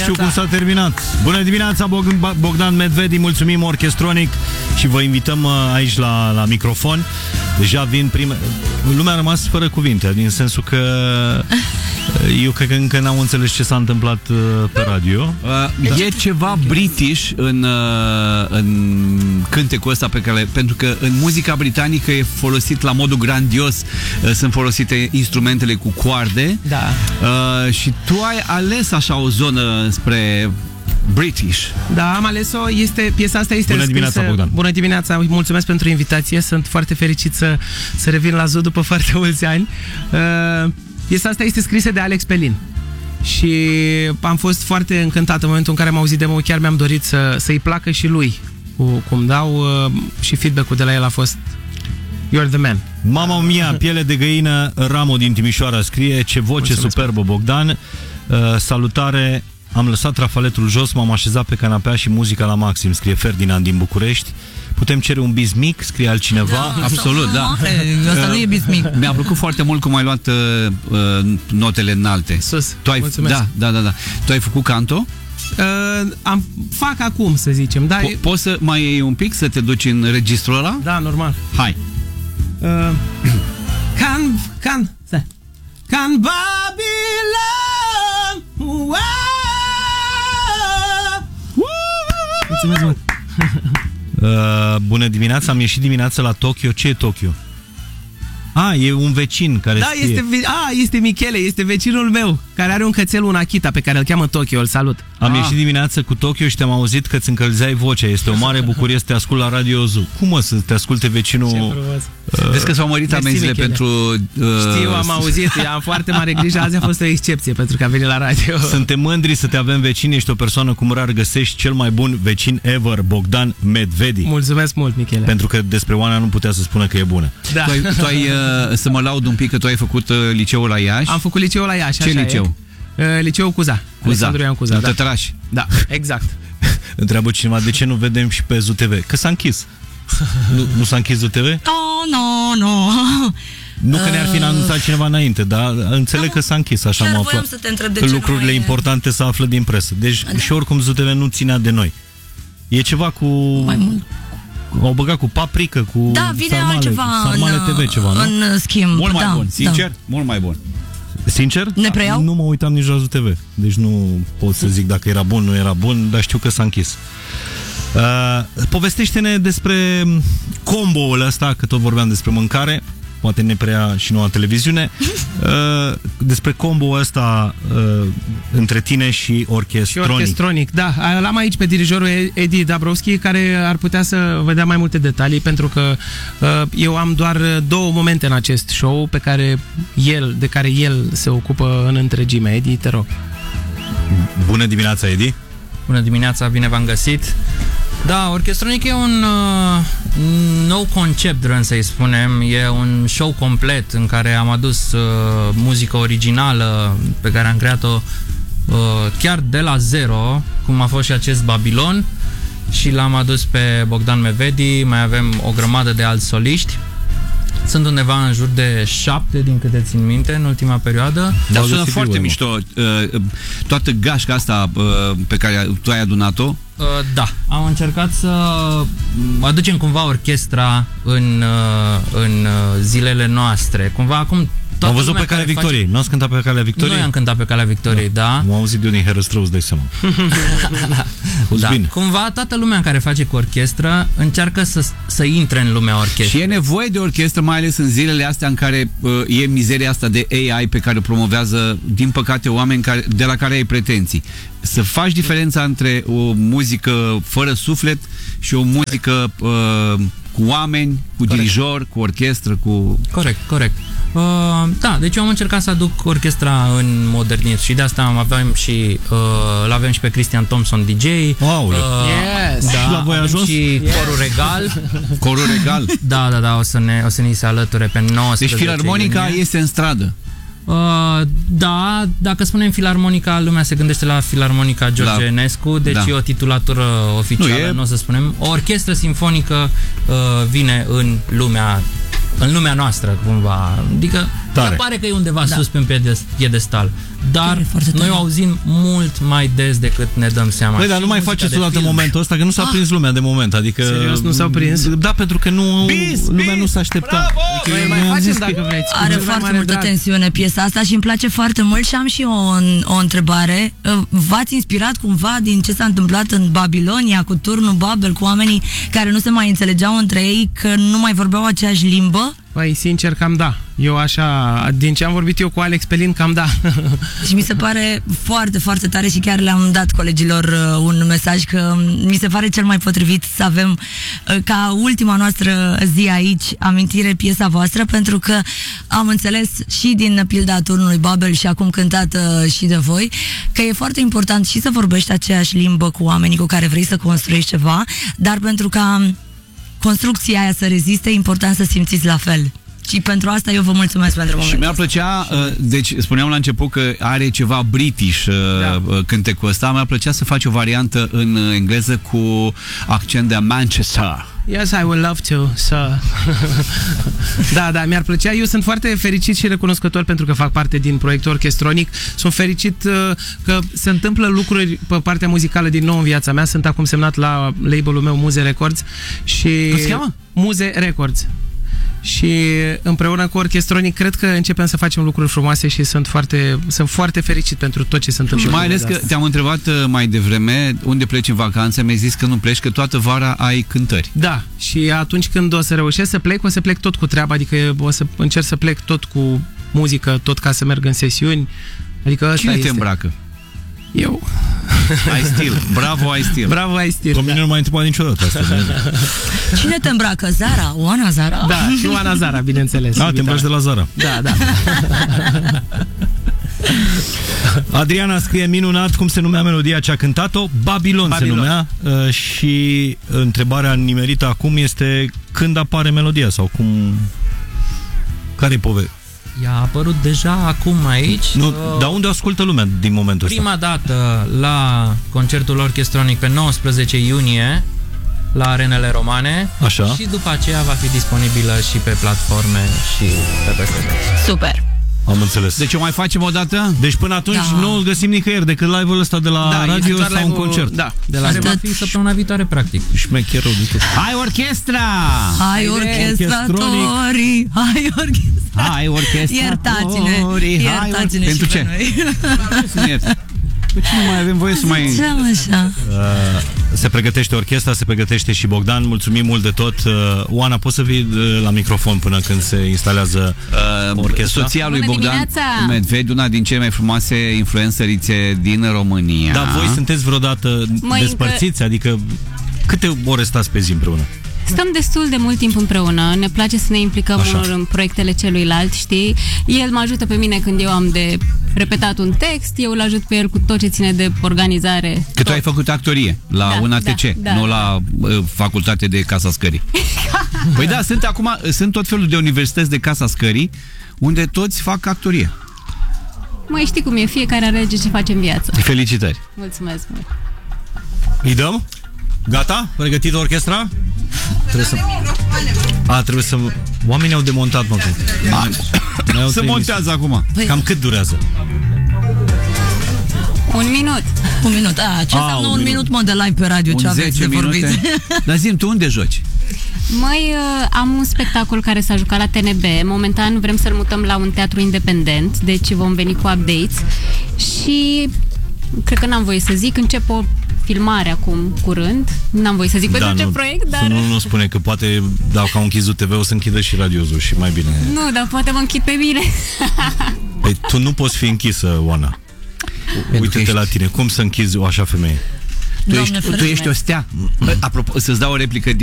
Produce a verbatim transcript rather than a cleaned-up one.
știu cum s-a terminat. Bună dimineața, Bogdan Medvedi, mulțumim Orchestronic și vă invităm aici la, la microfon. Deja vin prime... Lumea a rămas fără cuvinte, din sensul că eu cred că încă n-au înțeles ce s-a întâmplat pe radio. Uh, da. E ceva british în, uh, în cântecul ăsta pe care, pentru că în muzica britanică e folosit la modul grandios, uh, sunt folosite instrumentele cu coarde. Da. Uh, și tu ai ales așa o zonă spre British. Da, am ales-o, este, piesa asta este Bună dimineața, scrisă... Bogdan. Bună dimineața, mulțumesc pentru invitație. Sunt foarte fericit să, să revin la Zoo după foarte mulți ani. uh, Piesa asta este scrisă de Alex Pelin și am fost foarte încântat în momentul în care am auzit demo. Chiar mi-am dorit să, să-i placă și lui cu, cum dau, uh, și feedback-ul de la el a fost You're the man. Mama mia, piele de găină, Ramo din Timișoara scrie: ce voce mulțumesc, superbă, Bogdan. uh, Salutare. Am lăsat rafaletul jos, m-am așezat pe canapea și muzica la maxim, scrie Ferdinand din București. Putem cere un bis mic, scrie altcineva. Da, absolut, da. Asta nu e bis mic. Mi-a plăcut foarte mult cum ai luat uh, uh, notele înalte. Sus. Tu ai, da, da, da, da. Tu ai făcut canto? Uh, am, fac acum, să zicem. Da, po poți să mai iei un pic, să te duci în registrul ăla? Da, normal. Hai. Uh, can, can, stai. Can Babylon wow. Mulțumesc mult. uh, Bună dimineața, am ieșit dimineața la Tokyo. Ce e Tokyo? A, e un vecin care da, scrie. este, a, este Michele, este vecinul meu care are un cățel, un Akita, pe care îl cheamă Tokyo, îl salut. Am ah. ieșit dimineața cu Tokyo și te-am auzit că îți încălzeai vocea. Este o mare bucurie să te ascult la Radio Zoo. Cum mă să te asculte vecinul? Uh, Vezi că s-au mărit amenziile pentru... Uh, Știu, am auzit, am foarte mare grijă. Azi a fost o excepție pentru că a venit la radio. Suntem mândri să te avem vecini. Ești o persoană cum rar găsești, cel mai bun vecin ever, Bogdan Medvedi. Mulțumesc mult, Michele. Pentru că despre Oana nu putea să spună că e bună. Da. Tu ai, tu ai, uh, să mă laud un pic că tu ai făcut uh, liceul la Iași. Am făcut liceul la Iași. Ce așa liceu? E. Uh, liceul Cuza. Cuza. Cuza, în da. Tătăraș. Da, exact. Întreabă cineva de ce nu vedem și pe Zoo T V. Că s-a închis. Nu, nu s-a închis Zoo T V? Oh, no, no. Nu că ne-ar fi anunțat cineva înainte, dar înțeleg no, că s-a închis, așa am aflat. Să te întreb de că ce lucrurile e... importante se află din presă. Deci da. și oricum Zoo T V nu ținea de noi. E ceva cu... Mai mult. Au băgat cu paprică, cu da, vine sarmale, altceva sarmale în, T V ceva, nu? în schimb. Mult mai da, bun, sincer, da. mult mai bun. Sincer? Ne preiau? Nu mă uitam nici la Zoo T V. Deci nu pot să zic dacă era bun, nu era bun, dar știu că s-a închis. Uh, povestește-ne despre combo-ul ăsta, că tot vorbeam despre mâncare, poate ne preia și noua televiziune, uh, despre combo-ul ăsta uh, între tine și Orchestronic. Și Orchestronic, da. L-am aici pe dirijorul Edi Dabrowski, care ar putea să vă dea mai multe detalii, pentru că uh, eu am doar două momente în acest show pe care el, de care el se ocupă în întregime. Edi, te rog. Bună dimineața, Edi! Bună dimineața, bine v-am găsit! Da, Orchestronic e un uh, nou concept, vrem să-i spunem. E un show complet în care am adus uh, muzică originală pe care am creat-o uh, chiar de la zero, cum a fost și acest Babilon, și l-am adus pe Bogdan Medvedi. Mai avem o grămadă de alți soliști. Sunt undeva în jur de șapte, din câte țin minte, în ultima perioadă. Dar sună foarte mișto. Toată gașca asta pe care tu ai adunat-o. Da, am încercat să aducem cumva orchestra în, în zilele noastre. Cumva acum am văzut pe Calea Victoriei. Face... Nu ați cântat pe Calea Victoriei? Noi am cântat pe Calea Victoriei, da. da. M-am auzit eu din Herăstrău, îți dai seama. da. Bine. Cumva toată lumea care face cu orchestră încearcă să, să intre în lumea orchestră. Și e nevoie de orchestră, mai ales în zilele astea în care uh, e mizeria asta de A I pe care o promovează, din păcate, oameni care, de la care ai pretenții. Să faci diferența între o muzică fără suflet și o muzică uh, cu oameni, cu corect. Dirijor, cu orchestră, cu... Corect, corect. Uh, da, deci eu am încercat să aduc orchestra în modernism și de asta am avem și uh, l-avem și pe Christian Thompson D J. Wow, uh, yes. Da, și la voi ajuns? Și yes. Corul Regal. Corul Regal. Da, da, da, o să ne o să ni se alăture pe nouăsprezece. Deci filarmonica iunie. este în stradă. Uh, da, dacă spunem filarmonica, lumea se gândește la Filarmonica George Enescu, deci da. E o titulatură oficială, nu, e... nu o să spunem. O orchestră simfonică uh, vine în lumea în lumea noastră, cumva. Adică Tare. Pare că e undeva Da. sus pe un piedest- piedestal. Dar Chiar e foarte noi o tare. auzim mult mai des decât ne dăm seama. Păi, dar Și nu mai muzica faceți de odată film. momentul ăsta, că nu s-a prins lumea de moment, adică... Serios, nu s-au prins? Da, pentru că nu, Bis, lumea bis, nu s-a așteptat. Adică Noi eu mai am facem zis dacă că... vreți. Are Cu cel mai foarte mare multă drag. tensiune piesa asta și îmi place foarte mult și am și eu o, o întrebare. V-ați inspirat cumva din ce s-a întâmplat în Babilonia cu turnul Babel, cu oamenii care nu se mai înțelegeau între ei, că nu mai vorbeau aceeași limbă? Păi, sincer, cam da. Eu așa, din ce am vorbit eu cu Alex Pelin, cam da. Și mi se pare foarte, foarte tare și chiar le-am dat colegilor uh, un mesaj că mi se pare cel mai potrivit să avem uh, ca ultima noastră zi aici amintire piesa voastră, pentru că am înțeles și din pilda turnului Babel și acum cântată și de voi că e foarte important și să vorbești aceeași limbă cu oamenii cu care vrei să construiești ceva, dar pentru ca construcția aia să reziste, e important să simțiți la fel. Și pentru asta eu vă mulțumesc pentru moment. Și mi-ar plăcea, uh, deci spuneam la început că are ceva british uh, Da. cântecul ăsta, mi-ar plăcea să faci o variantă în engleză cu accent de Manchester. Yes, I would love to, sir. Da, da, mi-ar plăcea. Eu sunt foarte fericit și recunoscător pentru că fac parte din proiectul orchestronic. Sunt fericit uh, că se întâmplă lucruri pe partea muzicală din nou în viața mea. Sunt acum semnat la label-ul meu Muze Records și... Cum se cheamă? Muze Records. Și împreună cu orchestronic cred că începem să facem lucruri frumoase și sunt foarte, sunt foarte fericit pentru tot ce se întâmplă. Și mai ales de că asta. te-am întrebat uh, mai devreme unde pleci în vacanță, mi-ai zis că nu pleci, că toată vara ai cântări. Da, și atunci când o să reușesc să plec, o să plec tot cu treaba, adică o să încerc să plec tot cu muzică, tot ca să merg în sesiuni. Adică asta Cine este. te îmbracă? Eu. I still. Bravo, I still. Bravo, ai stil. Pe mine nu m-ai întrebat niciodată asta. Cine te îmbracă? Zara? Oana Zara? Da, și Oana Zara, bineînțeles. Da, te îmbraci de la Zara. Da, da. Adriana scrie minunat cum se numea melodia ce a cântat-o. Babilon, Babilon. se numea. uh, Și întrebarea nimerită acum este când apare melodia sau cum... Care-i povestea? Ea a apărut deja acum aici. Nu, Uh, dar unde o ascultă lumea din momentul ăsta? Prima dată la concertul orchestronic pe nouăsprezece iunie la Arenele Romane. Așa. Și după aceea va fi disponibilă și pe platforme și pe peste tot. Super! Am înțeles. Deci o mai facem o dată? Deci până atunci Da. nu îl găsim nicăieri decât live-ul ăsta de la Da, este radio doar sau un live-ul- concert. Da, de la Care va Atât. fi săptămâna viitoare, practic. Șmecherul de tot. Hai orchestra! Hai orchestratorii! Hai orchestratorii! Hai orchestra! Iertați-ne! Iertați-ne Pentru și ce? pe noi! Păi ce nu mai avem voie să mai... Ziceam așa. Uh, se pregătește orchestra, se pregătește și Bogdan. Mulțumim mult de tot. Uh, Oana, poți să vii uh, la microfon până când se instalează Uh, orchestra? soția lui Bună Bogdan dimineața! Medved, una din cele mai frumoase influencerițe din România. Dar voi sunteți vreodată Măi, despărțiți? Adică câte ore stați pe zi împreună? Stăm destul de mult timp împreună, ne place să ne implicăm Așa. în proiectele celuilalt, știi? El mă ajută pe mine când eu am de repetat un text, eu îl ajut pe el cu tot ce ține de organizare. Că tu ai făcut actorie la Da, un A T C, da, da. nu la uh, facultate de Casa Scării. Păi da, sunt acum sunt tot felul de universități de Casa Scării unde toți fac actorie. Mai știi cum e, fiecare alege ce face în viață. Felicitări! Mulțumesc mult! Îi dăm? Gata? Pregătită orchestra? Trebuie să... A, trebuie să... Oamenii au demontat, mă. A, Mai au se trei montează acum. minute. Cam cât durează? Un minut! Un minut. A, ce A, înseamnă un un minut. minut, mă, de live pe radio? Ce Un aveți zece de vorbit? minute. Dar zi-mi, tu unde joci? Măi, uh, am un spectacol care s-a jucat la T N B. Momentan vrem să-l mutăm la un teatru independent, deci vom veni cu updates. Și cred că n-am voie să zic, încep o filmare acum, curând. N-am voie să zic pentru ce proiect, dar... Să nu, nu spune că poate, dacă au închis U T V, o să închidă și radiozul și mai bine. Nu, dar poate mă închid pe mine. Păi tu nu poți fi închisă, Oana. Uite-te ești- la tine. Cum să închizi o așa femeie? Tu Doamne ești, tu ferește. ești o stea. Apropo, să-ți dau o replică